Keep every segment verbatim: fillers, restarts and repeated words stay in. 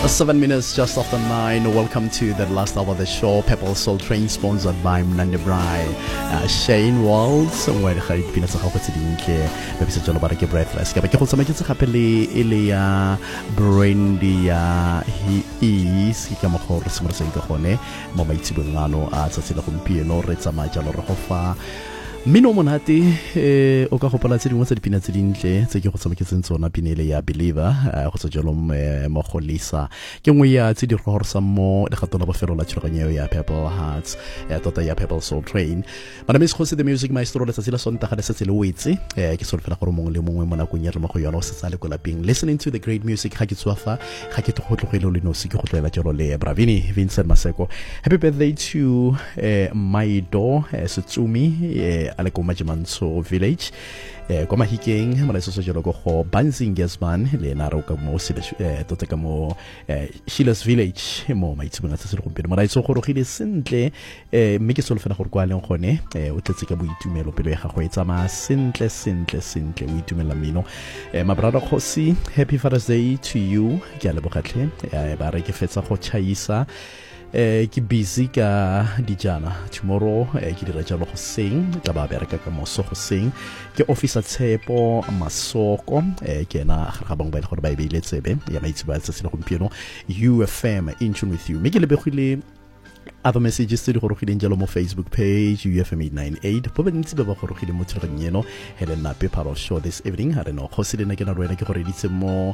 Seven minutes just after nine. Welcome to the last hour of the show. Purple Soul Train, sponsored by Mnandi Brai. Uh, Shane Walls, where the Harry Pina Sahopati Dinke, maybe such a lot of breathless. But I also make it happily, Ilia Brandy. He is, he came a horse, Marseille, Mama Tibulano, as a Silacum Piano, Reza Majalo Hofa. Mino monate eh o ka gopala tse dingwe tsa dipina tse dintle tse ke go tshameketseng tsona pinele ya Believer go se jalo mo golisa ke ngwe ya tse di rorsa mo le gato la bofelo la tshiroganyeo ya Purple Hearts ya tota ya Purple Soul Train. Bana me se the music maestro le tsatsi la sontaga le setse le wetse eh ke solofela gore mongwe le mongwe mo nakong ya re mo go yona o se tsale ko lapeng listening to the great music ga ke tswafa ga ke tlogelo le no se ke go tloela jalo le Bravini Vincent Maseko. Happy birthday to eh Maido Setsumi eh aleko Majimanso village eh kwa Mahikeng mala so jalo go go Banzing Gesman le na ro ka mo se eh tota ka mo eh Shiller's village mo maitsibona tsa se go pele mala itso go rogile sentle eh mme ke solofela gore kwa leng gone eh o tletse ka boitumelo pelo ya gago e tsama sentle sentle sentle o itumela mino eh mabrada khosi happy Father's Day to you ke a lebogatlhe eh ba re ke fetsa go chaisa eh ke busy ka dijana tomorrow eh ke dira jalo go seng tla ba bereka ka moso go seng ke officer Tshepo Masoko eh ke na ga bang ba ile gore ba ile tsebe ya maitsi ba tsa se le gompieno U F M in tune with you me ke le begile other messages tse di go rogileng jalo mo Facebook page U F M eight ninety-eight bo bentsi ba ba go rogile mo tshiranyeno Helena Peparo show this evening ha re no go se le ke na rwena ke gore ditse mo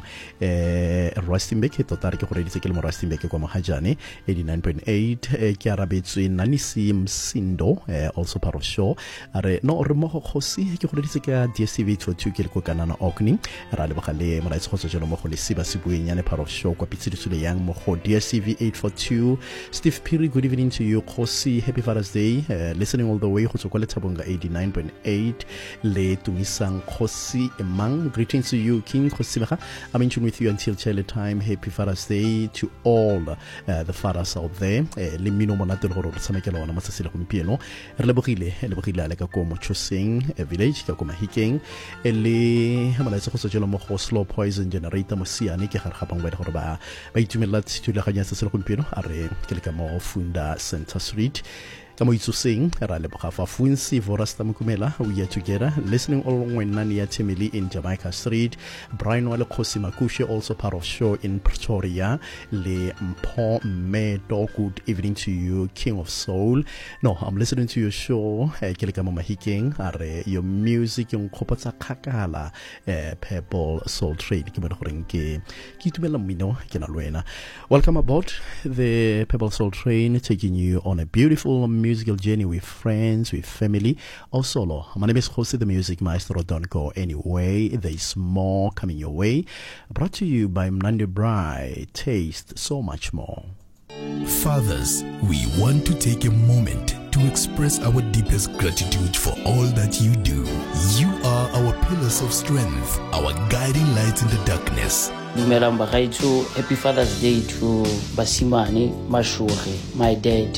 eh Rustenburg ke tota re ke gore ditse ke le mo Rustenburg kwa Mahajane eighty-nine point eight eh ke arabetswe Nanisi Msindo eh also Paro show are no re mo go se ke gore ditse ka D S T V two ke le ko kanana Okni ra le bogale mo ra itse go se jalo mo go le siba sibuenyane Paro show kwa pitsitsule yang mo go D S T V eight forty-two Steve Piri. Good evening to you, Kosi. Happy Father's Day. Uh, listening all the way. Hotsokole Tabonga eighty-nine point eight. Le Tumisang Kosi Emang. Greetings to you, King Kosi Baha. I'm in tune with you until Chile time. Happy Father's Day to all uh, the fathers out there. Le mino monatel horo samekelo na masasila kumpieno. Le bokile, le bokile aleka ko Mochosing village ka ko Mahikeng. Le hamala se go sejelo mo go slow poison generator mo siane ke gargapang ba gore ba ba itumela tshitulaganya se se kumpieno are ke le ka mo Funda Center Street. Kamo itusing ra le bogafa funsi vorasta mukumela we are together listening all when nani ya Timili in Jamaica Street. Brian Wale Khosi Makushe also part of show in Pretoria. Le Mpo Medo, good evening to you, King of Soul. No, I'm listening to your show keleka mama hiking are your music yung kopatsa kakala Purple Soul Train ke bona gore ke ke itumela mino ke na lwena. Welcome aboard the Purple Soul Train, taking you on a beautiful musical journey with friends, with family, or solo. My name is Jose the Music Maestro. Don't go anyway. There's more coming your way. Brought to you by Mnandi Brai. Taste so much more. Fathers, we want to take a moment to express our deepest gratitude for all that you do. You are our pillars of strength, our guiding lights in the darkness. Happy Father's Day to Basimani Mashure, my dad.